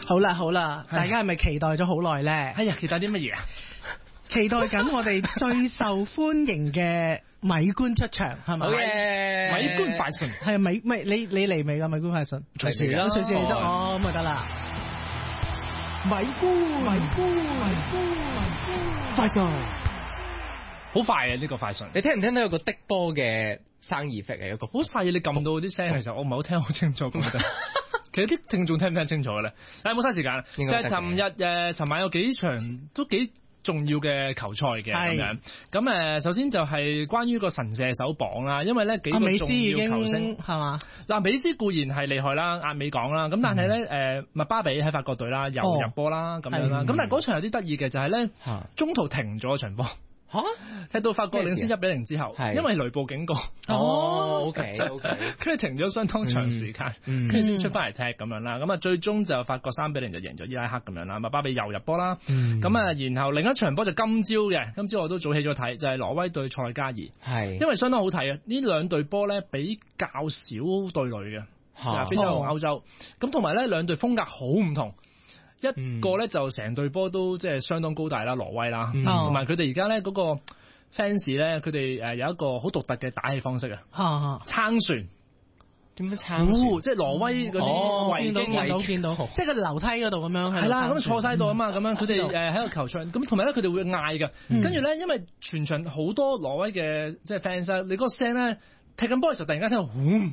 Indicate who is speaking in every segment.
Speaker 1: 好啦，大家係咪期待咗好耐咧？
Speaker 2: 哎呀，期待啲乜嘢啊？
Speaker 1: 期待緊我哋最受歡迎嘅米官出場，係咪？
Speaker 3: 好嘢！
Speaker 2: 米官快訊
Speaker 1: 係米你嚟未㗎？米官快訊
Speaker 2: 隨時啦，
Speaker 1: 隨時嚟得咁就得啦。米官快訊，
Speaker 2: 好快啊！呢個快訊，
Speaker 3: 你聽唔聽到有個的波嘅生意 effect 啊？有個
Speaker 2: 好細，你撳到啲聲，其實我唔係好聽好清楚咁嘅。其實啲聽眾聽唔聽清楚嘅咧？冇嘥時間。即係尋晚有幾場都幾重要嘅球賽嘅咁樣。咁首先就係關於個神射手榜啦，因為咧幾個重要球星
Speaker 1: 係嘛？
Speaker 2: 嗱，美斯固然係厲害啦，壓尾講啦。咁但係咧麥巴比喺法國隊啦，又入波啦咁樣啦。咁但係嗰場有啲得意嘅就係咧，中途停咗場波。踢到法國領先1-0之後，因為雷暴警告。
Speaker 3: OK，
Speaker 2: 跟住停咗相當長時間，跟住先出翻嚟踢咁樣啦。咁啊，最終就法國3-0就贏咗伊拉克咁樣啦。麥巴比又入波啦。咁啊，然後另一場波就今朝嘅，今朝我都早起咗睇，就係挪威對塞內加爾。係，因為相當好睇啊！呢兩隊波咧比較少對壘嘅，非洲同歐洲。咁同埋咧兩隊風格好唔同。一個咧就成隊波都即係相當高大啦，挪威啦，同埋佢哋而家咧嗰個 fans 咧，佢哋有一個好獨特嘅打氣方式啊，撐船。點樣撐？即係挪威嗰啲
Speaker 1: 見到，即係個樓梯嗰度咁樣。
Speaker 2: 係啦，咁坐晒度啊嘛，咁樣佢哋喺個球場，咁同埋咧佢哋會嗌嘅，跟住咧因為全場好多挪威嘅即係 fans，你嗰個聲咧踢緊波嘅時候突然間聽到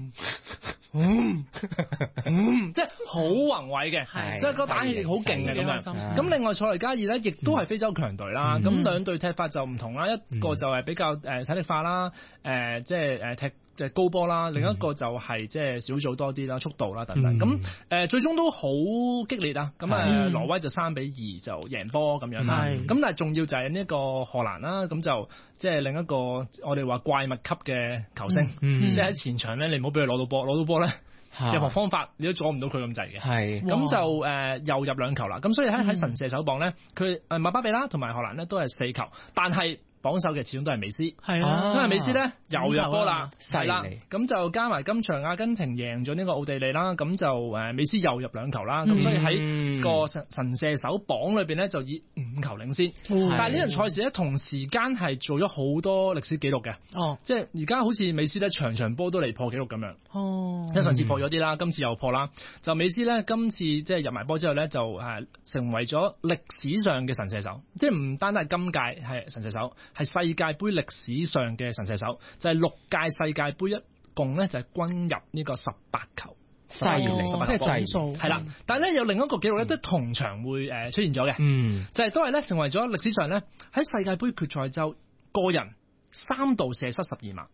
Speaker 2: 即係好宏偉嘅，所以個打氣力好勁嘅咁樣。咁另外塞內加爾咧，亦都係非洲強隊啦。咁兩隊踢法就唔同啦，一個就係比較體力化啦，即係踢即係高波啦，另一個就係即係小組多啲啦，速度啦等等。咁最終都好激烈啊！咁挪威就3-2就贏波咁樣啦。咁但係重要就係呢個荷蘭啦，咁就即係另一個我哋話怪物級嘅球星，即係喺前場咧，你唔好俾佢攞到波咧。任何方法你都阻唔到佢咁滯嘅，咁就又入2球啦。咁所以喺神射手榜咧，佢麥巴比啦同埋荷蘭咧都係4球，但係榜首嘅始終都係美斯，因為美斯咧又入波啦，係啦，咁就加埋今場阿根廷贏咗呢個奧地利啦，咁就美斯又入2球啦，咁所以喺個神射手榜裏邊咧就以5球領先。但係呢場賽事咧同時間係做咗好多歷史紀錄嘅，即係而家好似美斯咧場波都嚟破紀錄咁樣。因為上次破咗啲啦，今次又破啦。就美斯咧今次即係入埋波之後咧就成為咗歷史上嘅神射手，即係唔單係今屆係神射手。係世界盃歷史上嘅神射手，就係6屆世界盃一共咧就係均入呢個18球，犀利18數係啦。但係咧有另一個紀錄咧，都同場會出現咗嘅，就係都係咧成為咗歷史上咧喺世界盃決賽周個人3度射失12碼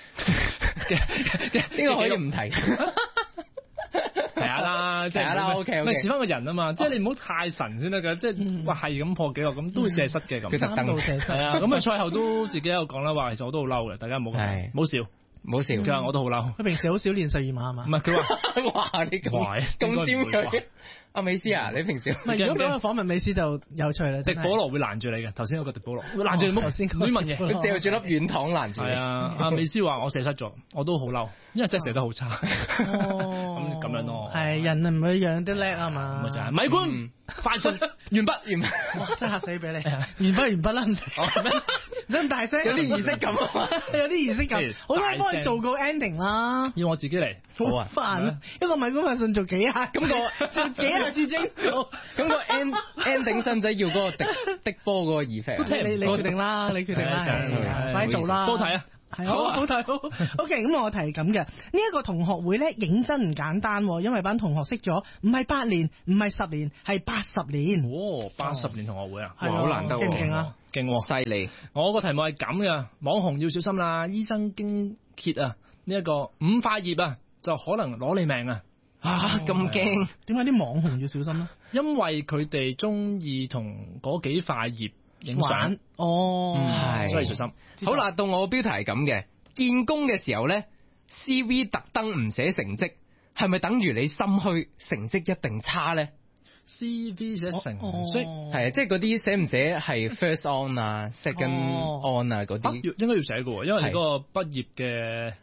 Speaker 3: 呢個可以唔提。
Speaker 2: 係啦，即係
Speaker 3: OK，
Speaker 2: 咪似翻個人啊嘛，即係你唔好太神先得㗎，即係話係咁破紀錄咁都會射失嘅咁。
Speaker 1: 3度射失
Speaker 2: 係啊，咁啊賽後都自己有講啦，話其實我都好嬲嘅，大家唔好笑。冇笑，佢話我都好嬲。
Speaker 1: 佢平時好少練12碼係嘛？
Speaker 2: 唔係佢話，
Speaker 3: 哇！你咁尖佢。阿美斯啊，你平時
Speaker 1: 唔係如果俾我訪問美斯就有趣啦。
Speaker 2: 迪保羅會攔住你嘅，頭先有個迪保羅會攔住你，唔好問嘢，
Speaker 3: 佢借住粒軟糖攔住你。
Speaker 2: 係啊，阿美斯話我射失咗，我都好嬲，因為真係射得好差。咁樣咯。係
Speaker 1: 人唔會樣都叻啊嘛。
Speaker 2: 咪就係米官快訊完畢，
Speaker 1: 哇！真係嚇死俾你，完畢啦，唔使咁大聲，
Speaker 3: 有啲儀式感啊嘛，
Speaker 1: 有啲儀式感。好啦，幫你做個 ending 啦。
Speaker 2: 要我自己嚟，
Speaker 1: 好啊，煩一個米官快訊做幾下，做幾下次精。
Speaker 3: 咁個 ending 使唔使要嗰個的波嗰個 effect？
Speaker 1: 你決定啦，快做啦，
Speaker 2: 多睇啊！
Speaker 1: 好睇好。OK， 咁我提咁嘅呢一個同學會咧，認真唔簡單，因為班同學識咗唔係8年，唔係10年，係80年。
Speaker 2: 哦，80年同學會啊，
Speaker 3: 哇，好難得，
Speaker 1: 勁唔勁啊？
Speaker 2: 勁，犀利！我個題目係咁嘅，網紅要小心啦，醫生驚揭啊，呢一個5塊葉啊，就可能攞你命啊！
Speaker 3: 咁驚？點
Speaker 1: 解啲網紅要小心咧？
Speaker 2: 因為佢哋中意同嗰幾塊葉影相。係，所以小心。
Speaker 3: 好啦，到我個標題係咁嘅，見工嘅時候咧 ，CV 特登唔寫成績，係咪等於你心虛，成績一定差咧
Speaker 2: ？CV 寫成績
Speaker 3: 係啊，即係嗰啲寫唔寫係 first on 啊，second on 啊嗰啲，
Speaker 2: 應該要寫嘅，因為你嗰個畢業嘅。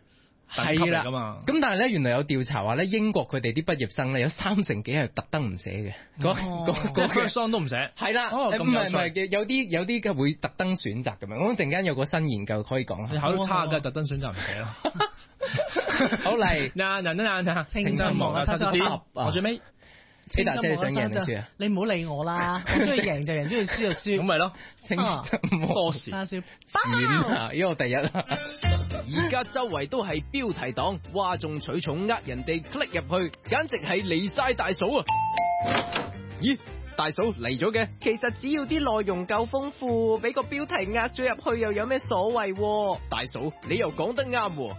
Speaker 2: 等級嚟㗎嘛。
Speaker 3: 咁但係咧，原來有調查話咧，英國佢哋啲畢業生咧有30%係特登唔寫嘅，
Speaker 2: 即係 first song 都唔寫。
Speaker 3: 係啦，唔係有啲嘅會特登選擇咁樣。我陣間有個新研究可以講下。
Speaker 2: 你考得差嘅特登選擇唔寫咯。
Speaker 3: 好嚟，
Speaker 2: 嗱，青春忙啊，我最尾。
Speaker 3: 希達姐想贏定輸啊？
Speaker 1: 你唔好理我啦，我中意贏就贏，中意輸就輸。
Speaker 2: 咁咪咯，
Speaker 3: 青春
Speaker 2: 多時。
Speaker 3: 遠啊！因為我第一啦。
Speaker 4: 而家周圍都係標題黨，嘩眾取寵，呃人哋 click 入去，簡直係離晒大嫂啊！咦，大嫂嚟咗嘅？其實只要啲內容夠豐富，俾個標題呃咗入去又有咩所謂？大嫂，你又講得啱喎。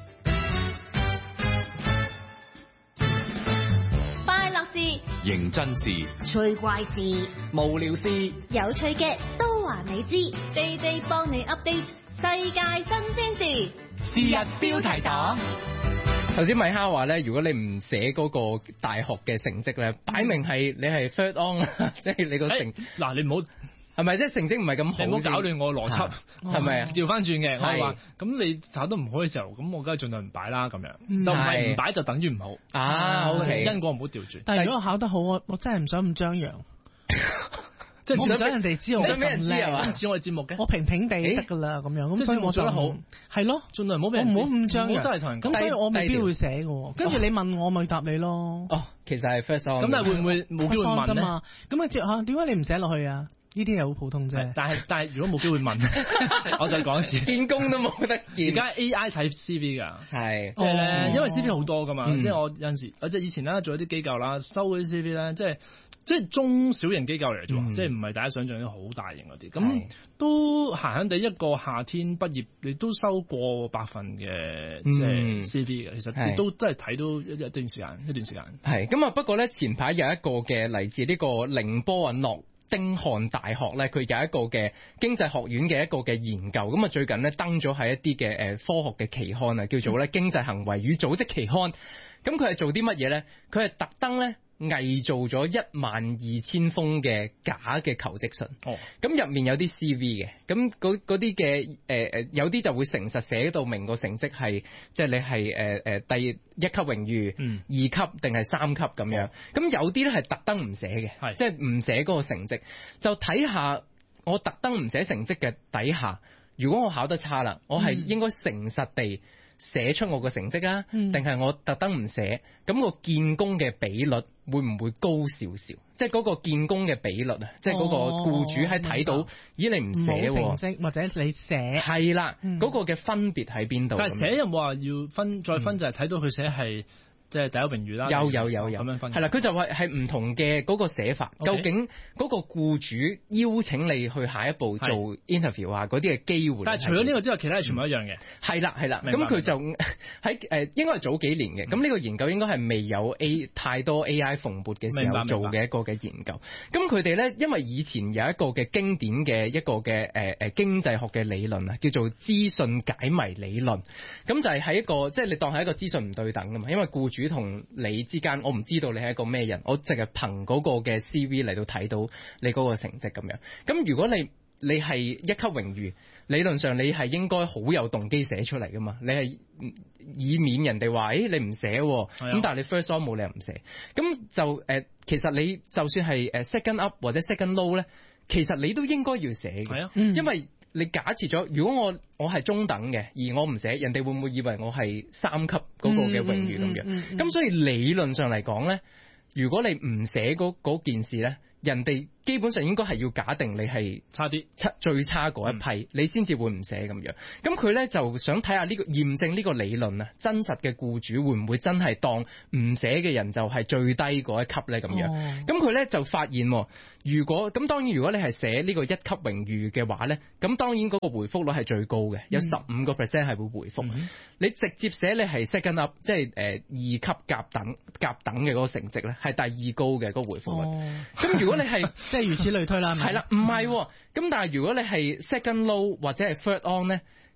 Speaker 5: 快樂事、
Speaker 6: 認真事、
Speaker 5: 趣怪事、
Speaker 2: 無聊事、
Speaker 5: 有趣嘅都話你知，地地幫你 update 世界新鮮事。
Speaker 2: 是日標題黨。
Speaker 3: 頭先米哈話咧，如果你唔寫嗰個大學嘅成績咧，擺明係你係 third on 啦，即係你個成
Speaker 2: 嗱，你唔好。
Speaker 3: 係咪即係成績唔係咁好？
Speaker 2: 你唔好搞亂我邏輯，
Speaker 3: 係咪啊？
Speaker 2: 調翻轉嘅，我話咁你考得唔好嘅時候，咁我梗係盡量唔擺啦，咁樣就唔係唔擺就等於唔好
Speaker 3: 啊。OK，
Speaker 2: 因果唔好調轉。
Speaker 1: 但係如果我考得好，我真係唔想咁張揚，即係唔想人哋知我
Speaker 3: 想俾人知係嘛？
Speaker 2: 似我哋節目嘅，
Speaker 1: 我平平地得㗎啦，咁樣咁所以我做得好係咯，
Speaker 2: 盡量唔好俾人知，
Speaker 1: 唔好咁張揚，
Speaker 2: 真係同人講。
Speaker 1: 咁所以我未必會寫嘅。跟住你問我咪答你咯。
Speaker 3: 哦，其實係 first on。
Speaker 2: 咁但係會唔會冇機會問咧？
Speaker 1: 咁啊點解你唔寫落去啊？呢啲係好普通啫，
Speaker 2: 但係如果冇機會問，我再講一次，
Speaker 3: 見工都冇得見。
Speaker 2: 而家 AI 睇 CV 㗎，
Speaker 3: 係
Speaker 2: 即係咧，因為 CV 好多㗎嘛，即係我有陣時，即係以前咧做一啲機構啦，收嗰啲 CV 咧，即係中小型機構嚟啫，即係唔係大家想象啲好大型嗰啲，咁都閒閒地一個夏天畢業，你都收過百份嘅即係 CV 嘅，其實你都係睇到一段時間。係
Speaker 3: 咁啊，不過咧前排有一個嘅嚟自呢個寧波啊諾丁漢大學咧，佢有一個嘅經濟學院嘅一個嘅研究，咁啊最近咧登咗喺一啲嘅科學嘅期刊啊，叫做咧經濟行為與組織期刊。咁佢係做啲乜嘢咧？佢係特登咧偽造咗12000封嘅假嘅求職信。咁入面有啲 CV 嘅，咁嗰啲嘅有啲就會誠實寫到明個成績係，即係你係第1級榮譽、2級定係3級咁樣。咁有啲咧係特登唔寫嘅，即係唔寫嗰個成績。就睇下我特登唔寫成績嘅底下，如果我考得差啦，我係應該誠實地寫出我個成績啊，定係我特登唔寫？咁個見工嘅比率會唔會高少少？即係嗰個見工嘅比率啊，即係嗰個僱主喺睇到，咦你唔寫
Speaker 1: 成績或者你寫
Speaker 3: 係啦，嗰個嘅分別喺邊度？
Speaker 2: 但係寫有冇話要分再分就係睇到佢寫係。即係第一榮譽啦，
Speaker 3: 有
Speaker 2: 咁樣分，
Speaker 3: 係啦，佢就話係唔同嘅嗰個寫法。究竟嗰個僱主邀請你去下一步做 interview 啊，嗰啲嘅機會。
Speaker 2: 但係除咗呢個之外，其他係全部一樣嘅。
Speaker 3: 係啦，咁佢就喺應該係早幾年嘅。咁呢個研究應該係未有太多 AI 蓬勃嘅時候做嘅一個嘅研究。咁佢哋咧，因為以前有一個嘅經典嘅一個嘅經濟學嘅理論啊，叫做資訊解謎理論。咁就係喺一個即係你當係一個資訊唔對等㗎嘛，因為僱主同你之間，我唔知道你係一個咩人，我淨係憑嗰個嘅 CV 嚟到睇到你嗰個成績咁樣。咁如果你係1級榮譽，理論上你係應該好有動機寫出嚟噶嘛，你係以免人哋話，你唔寫，咁但係你 first on 冇理由唔寫。咁就其實你就算係second up 或者 second low 咧，其實你都應該要寫嘅，因為你假設咗，如果我係中等嘅，而我唔寫，人哋會唔會以為我係3級嗰個嘅榮譽咁樣？咁所以理論上嚟講咧，如果你唔寫嗰件事咧，人哋基本上應該係要假定你係
Speaker 2: 差啲，
Speaker 3: 最差嗰一批，你先至會唔寫咁樣。咁佢咧就想睇下呢個驗證呢個理論啊，真實嘅僱主會唔會真係當唔寫嘅人就係最低嗰一級咧咁樣？咁佢咧就發現，如果你係寫呢個1級榮譽嘅話咧，咁當然嗰個回覆率係最高嘅，有15% 係會回覆。你直接寫你係 second up， 即係2級甲等嘅嗰個成績咧，係第2高嘅嗰個回覆率。咁如果你係
Speaker 1: 即係如此類推啦，
Speaker 3: 係啦，唔係咁，但係如果你係 second low 或者係 third on 咧，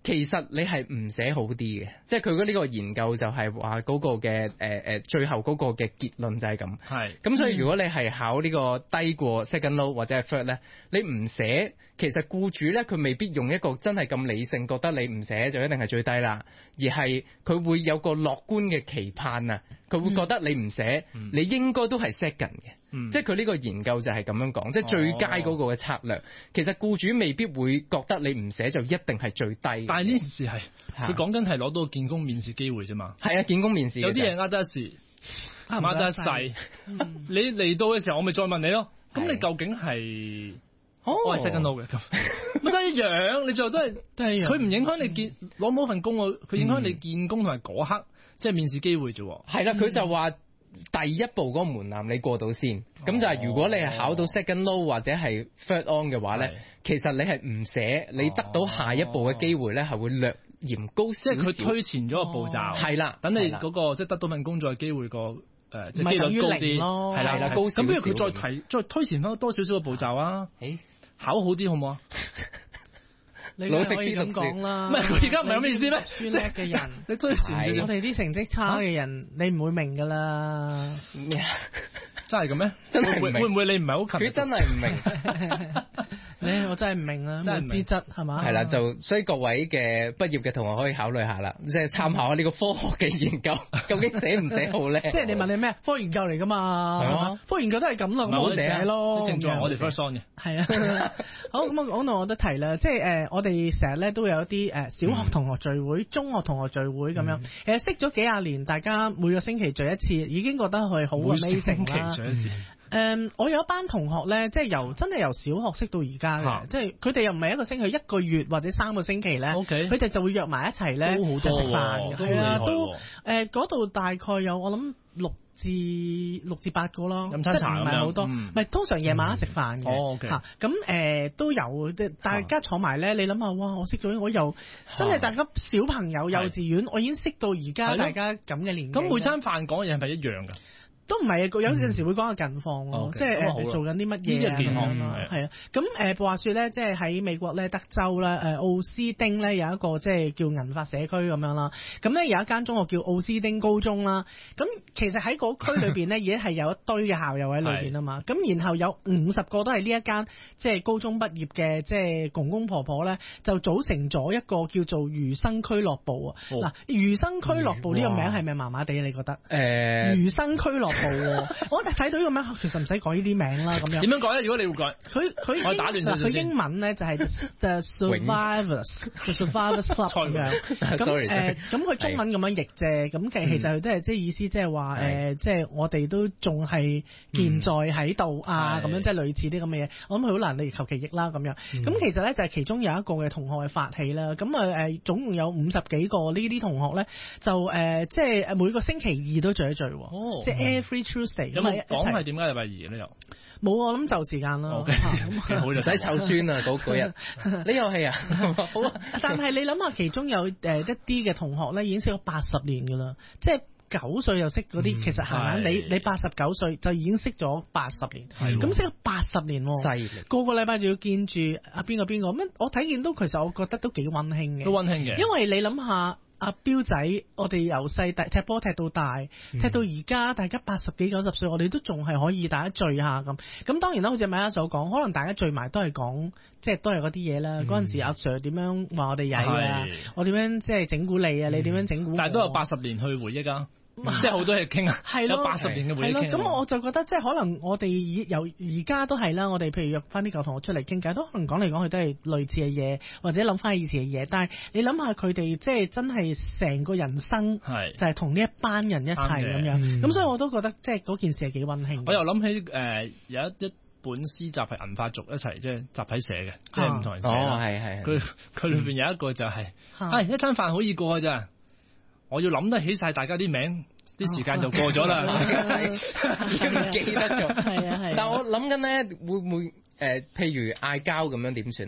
Speaker 3: 其實你係唔寫好啲嘅，即係佢呢個研究就係話嗰個嘅最後嗰個嘅結論就係咁。
Speaker 2: 係。
Speaker 3: 咁所以如果你係考呢個低過 second low 或者係 third 咧，你唔寫，其實僱主咧佢未必用一個真係咁理性覺得你唔寫就一定係最低啦，而係佢會有個樂觀嘅期盼啊，佢會覺得你唔寫，你應該都係 second 嘅。即係佢呢個研究就係咁樣講，即係最佳嗰個嘅策略。其實僱主未必會覺得你唔寫就一定係最低。但
Speaker 2: 係呢件事係佢講緊係攞到見工面試機會啫嘛。
Speaker 3: 係啊，見工面試
Speaker 2: 有啲嘢呃得一時，呃得一世。你嚟到嘅時候，我咪再問你咯。咁你究竟係我係 second low 嘅咁，咪都一樣。你最後都係一樣。佢唔影響你攞冇份工，佢影響你見工同埋嗰刻即係面試機會啫。
Speaker 3: 係啦，佢就話。第一步嗰個門檻你過到先，咁就係如果你係考到 second low 或者係 third on 嘅話咧，其實你係唔寫，你得到下一步嘅機會咧係會略嫌高少少，
Speaker 2: 即係佢推前咗個步驟，
Speaker 3: 係啦，
Speaker 2: 等你嗰個即係得到份工作嘅機會個即係機率高啲，係啦，
Speaker 3: 高少少。
Speaker 2: 咁不如佢再推前翻多少少個步驟啊？考好啲好唔好啊？
Speaker 1: 你可以咁講啦，
Speaker 2: 唔係佢而家唔係咁意思咩？
Speaker 1: 專叻嘅人，
Speaker 2: 你追前少少，
Speaker 1: 我哋啲成績差嘅人，你唔會明噶啦。
Speaker 2: 真係咁咩？
Speaker 3: 真係
Speaker 2: 會唔會你唔係好勤？
Speaker 3: 佢真係唔明。
Speaker 1: 我真係唔明啊，冇資質係嘛？
Speaker 3: 係啦，就所以各位嘅畢業嘅同學可以考慮下啦，即係參考下呢個科學嘅研究，究竟寫唔寫好咧？
Speaker 1: 即係你問你咩？科研究嚟噶嘛？係啊，科研究都係咁咯，
Speaker 2: 唔好寫
Speaker 1: 咯。
Speaker 2: 正在我哋 first on 嘅。
Speaker 1: 係啊，好咁啊，講到我都提啦，即係我哋成日咧都有一啲小學同學聚會、中學同學聚會咁樣，識咗幾廿年，大家每個星期聚一次，已經覺得佢好 amazing 啦。
Speaker 2: 聚一次。
Speaker 1: 我有一班同學咧，即係真係由小學識到而家嘅，即係佢哋又唔係一個星期1個月或者3個星期咧，佢哋就會約埋一齊咧食飯嘅，係啊，都嗰度大概有我諗6至8個咯，
Speaker 2: 飲餐茶咁樣，
Speaker 1: 唔係好多，唔係通常夜晚食飯嘅嚇，咁都有，即係大家坐埋咧，你諗下，哇！我識咗我又真係大家小朋友幼稚園，我已經識到而家大家咁嘅年紀。
Speaker 2: 咁每餐飯講嘅嘢係咪一樣㗎？
Speaker 1: 都唔係啊，有陣時會講下近況咯，即係做緊啲乜嘢啊，
Speaker 2: 健康咯，
Speaker 1: 係啊。咁話説咧，即係喺美國咧德州咧，奧斯丁咧有一個即係叫銀髮社區咁樣啦。咁咧有一間中學叫奧斯丁高中啦。咁其實喺嗰區裏邊咧，已經係有一堆嘅校友喺裏邊啊嘛。咁然後有50個都係呢一間即係高中畢業嘅即係公公婆婆咧，就組成咗一個叫做餘生俱樂部啊。嗱，餘生俱樂部呢個名係咪麻麻地？你覺得？餘生俱樂部我哋睇到呢個名，其實唔使改呢啲名啦，咁樣。點樣改咧？如果你會改，佢英文咧就係 The Survivors Club 咁樣。咁佢中文咁樣譯啫。咁其實佢都係即係意思，即係話即係我哋都仲係健在喺度啊，咁樣即係類似啲咁嘅嘢。我諗佢好難你求其譯啦咁樣。咁其實咧就係其中有一個嘅同學係發起啦。咁總共有50幾個呢啲同學咧，就即係每個星期2都聚一聚，即係 Every Tuesday。
Speaker 2: 有冇講係點解禮拜2咧？又
Speaker 1: 冇，我諗就時間啦。
Speaker 2: 好就
Speaker 3: 使湊孫啊！嗰日你又係啊？好啊！
Speaker 1: 但係你諗下，其中有一啲嘅同學咧，已經識咗80年㗎啦，即係9歲又識嗰啲，其實係咪？你89歲就已經識咗80年，咁識咗80年喎，犀利！個禮拜就要見住啊邊個咁，我睇見到其實我覺得都幾溫馨嘅，
Speaker 2: 都溫馨嘅，
Speaker 1: 因為你諗下。阿彪仔，我哋由細踢波踢到大，踢到而家，大家80幾90歲，我哋都仲係可以大家聚下咁。咁當然啦，好似米亞所講，可能大家聚埋都係講，即係都係嗰啲嘢啦。嗰陣時阿 Sir 點樣話我哋曳啊，我點樣即係整蠱你啊，你點樣整蠱我？
Speaker 2: 但係都有80年去回憶啊。即係好多嘢傾啊，有80年嘅回憶傾。
Speaker 1: 咁我就覺得即係可能我哋由而家都係啦，我哋譬如約翻啲舊同學出嚟傾偈，都可能講嚟講去都係類似嘅嘢，或者諗翻以前嘅嘢。但係你諗下佢哋即係真係成個人生就係同呢一班人一齊咁樣。咁所以我都覺得即係嗰件事係幾溫馨。
Speaker 2: 我又諗起有一本詩集係銀髮族一齊即係集體寫嘅，即係唔同人寫啦。佢裏邊有一個就係一餐飯好易過嘅咋。我要諗得起晒大家啲名，啲時間就過咗啦，
Speaker 3: 已經唔記得咗。
Speaker 1: 係啊。
Speaker 3: 但我諗緊咧，會唔會譬如嗌交咁樣點算啊？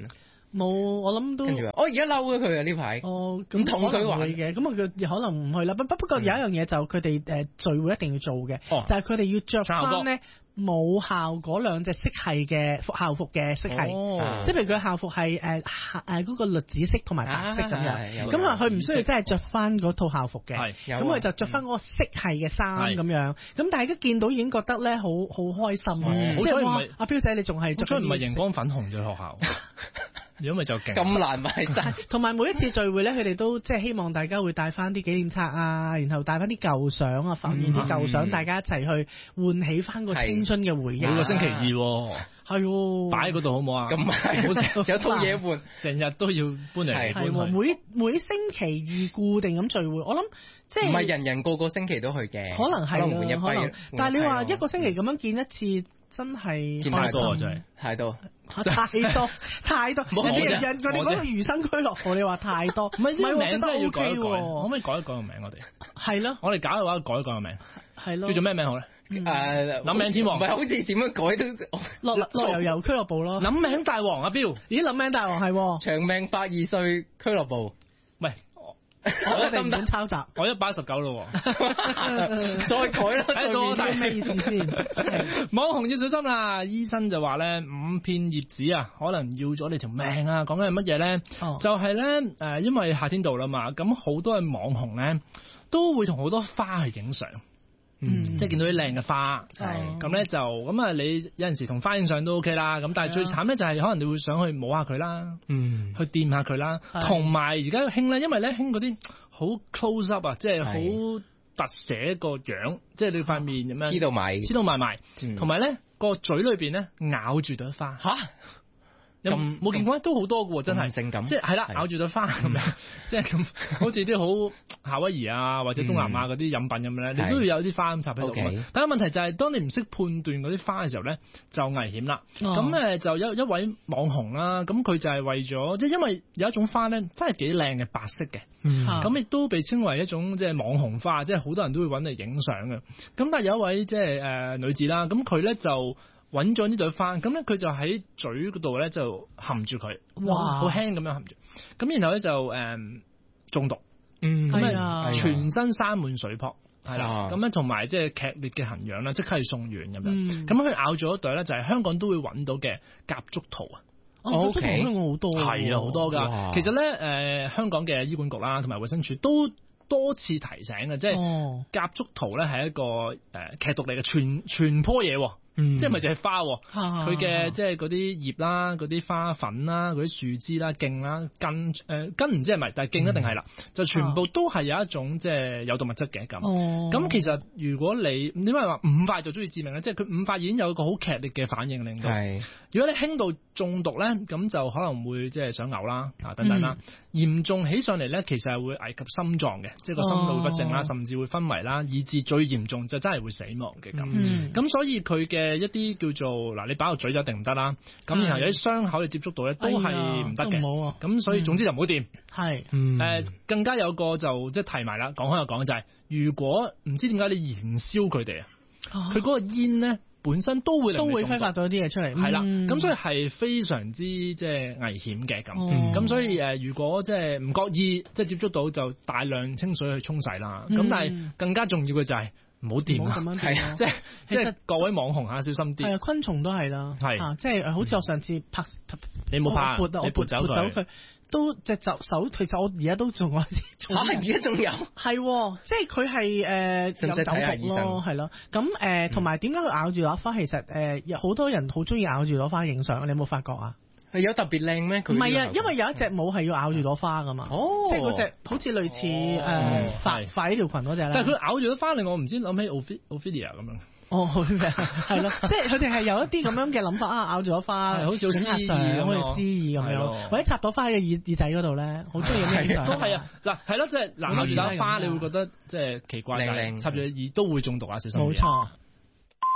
Speaker 1: 冇，我諗都。
Speaker 3: 跟住我而家嬲咗佢啊呢排。
Speaker 1: 哦，
Speaker 3: 咁同佢玩
Speaker 1: 嘅，咁佢可能唔去啦。不過有一樣嘢就佢哋聚會一定要做嘅，就係佢哋要着翻咧冇校嗰兩隻色系嘅校服嘅色系，即係譬如佢校服係嗰個栗子色同埋白色咁樣。咁佢唔需要真係着翻嗰套校服嘅，咁佢就着翻嗰個色系嘅衫咁樣。咁大家見到已經覺得咧好開心啊！
Speaker 2: 好彩唔係
Speaker 1: 阿彪仔，你仲係着
Speaker 2: 唔係熒光粉紅嘅學校。如果咪就勁
Speaker 3: 咁難買晒，
Speaker 1: 同埋每一次聚會咧，佢哋都即係希望大家會帶翻啲紀念冊啊，然後帶翻啲舊相啊，浮現啲舊相，大家一齊去喚起翻個青春嘅回憶。
Speaker 2: 每個星期二
Speaker 1: 係
Speaker 2: 擺喺嗰度好唔好啊？
Speaker 3: 咁係有套嘢換，
Speaker 2: 成日都要搬嚟搬去。
Speaker 1: 每星期二固定咁聚會，我諗即係
Speaker 3: 唔係人人個個星期都去嘅，
Speaker 1: 可能係
Speaker 3: 換一批。
Speaker 1: 但係你話一個星期咁樣見一次，真係
Speaker 2: 見太多啊！真係
Speaker 3: 太多。
Speaker 1: 太多，人哋嗰個餘生俱樂部，你話太多，
Speaker 2: 唔係名真係要改一改，可唔可以改一改個名？我哋
Speaker 1: 係咯，
Speaker 2: 我哋搞嘅話改一改個名，
Speaker 1: 係咯，
Speaker 2: 叫做咩名好咧？諗名天王，
Speaker 3: 唔係好似點樣改都
Speaker 1: 樂悠俱樂部咯。
Speaker 2: 諗名大王阿彪，
Speaker 1: 咦諗名大王係
Speaker 3: 長命82歲俱樂部，
Speaker 2: 喂。
Speaker 1: 我一定唔敢抄襲，
Speaker 2: 我119咯，
Speaker 3: 再改啦，
Speaker 1: 睇到我睇咩意思先？
Speaker 2: 網紅要小心啦，醫生就話咧5片葉子啊，可能要咗你條命啊！講緊係乜嘢咧？就係咧因為夏天到啦嘛，咁好多嘅網紅咧都會同好多花去影相。即係見到啲靚嘅花，咁咧就咁啊！你有陣時同花影相都 OK 啦，咁但係最慘咧就係可能你會想去摸下佢啦，去掂下佢啦，同埋而家興咧，因為咧興嗰啲好 close up 啊，即係好特寫個樣，即係你塊面咁樣黐到埋，同埋咧個嘴裏邊咧咬住朵花嚇。咁冇見過都好多嘅喎，真係性感，即係啦，咬住朵花咁樣，即係咁，好似啲好夏威夷啊或者東南亞嗰啲飲品咁樣咧，你都要有啲花咁插喺度。但係問題就係，當你唔識判斷嗰啲花嘅時候咧，就危險啦。咁就有一位網紅啦，咁佢就係為咗，即係因為有一種花咧，真係幾靚嘅白色嘅，咁亦都被稱為一種即係網紅花，即係好多人都會揾嚟影相嘅。咁但係有一位即係女子啦，咁佢咧就揾咗呢朵花，咁咧佢就喺嘴嗰度咧就含住佢，哇，好輕咁樣含住，咁然後咧就中毒，咁啊全身生滿水泡，係啦，咁咧同埋即係劇烈嘅痕癢啦，即刻要送院咁樣，咁佢咬咗一朵咧就係香港都會揾到嘅夾竹桃啊。
Speaker 1: 哦，香港好多，
Speaker 2: 係啊，好多㗎。其實咧香港嘅醫管局啦同埋衛生署都多次提醒嘅，即係夾竹桃咧係一個劇毒嚟嘅，全棵嘢。即係咪就係花？佢嘅即係嗰啲葉啦、嗰啲花粉啦、嗰啲樹枝啦、莖啦、根唔知係咪，但係莖一定係啦，就全部都係有一種即係有毒物質嘅咁。咁其實如果你點解話5塊就中意致命咧？即係佢5塊已經有一個好劇烈嘅反應令到。如果你輕度中毒咧，咁就可能會即係想嘔啦等等啦。嚴重起上嚟咧，其實係會危及心臟嘅，即係個心腦不正啦，甚至會昏迷啦，以至最嚴重就真係會死亡嘅咁。咁所以佢嘅一啲叫做嗱，你擺個嘴就一定唔得啦。咁然後有啲傷口你接觸到咧，都係唔得嘅。咁所以總之就唔好掂。係更加有個就即係提埋啦，講開又講就係，如果唔知點解你燃燒佢哋啊，佢嗰個煙咧本身都會揮發到一啲嘢出嚟。係啦，咁所以係非常之即係危險嘅咁。咁所以如果即係唔覺意即係接觸到，就大量清水去沖洗啦。咁但係更加重要嘅就係唔好掂啊！係即係各位網紅下小心啲。係啊，昆蟲都係啦。係即係好似我上次拍，你冇拍，你撥走佢。都隻手，其實我而家都仲有而家仲有係，即係佢係有酒毒咯，係咯。咁同埋點解佢咬住朵花？其實有好多人好中意咬住朵花影相，你有冇發覺啊？係有特別靚咩？唔係啊，因為有一隻舞係要咬住朵花噶嘛。即係嗰隻好似類似發呢條裙嗰隻咧。但係佢咬住朵花令我唔知諗起 Ophelia 咁樣。係咯，即係佢哋係有一啲咁樣嘅諗法啊，咬住朵花，好似詩意，好似詩意咁樣，或者插朵花喺耳仔嗰度咧，好中意咁樣。都係啊，嗱係咯，即係咬住朵花，你會覺得即係奇怪，但係插住耳都會中毒啊，小心啲。冇錯。